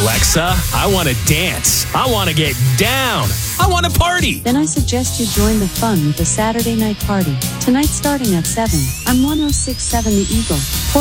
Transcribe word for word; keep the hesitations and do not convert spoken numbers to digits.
Alexa, I want to dance. I want to get down. I want to party. Then I suggest you join the fun with the Saturday Night Party. Tonight starting at seven on one oh six point seven The Eagle.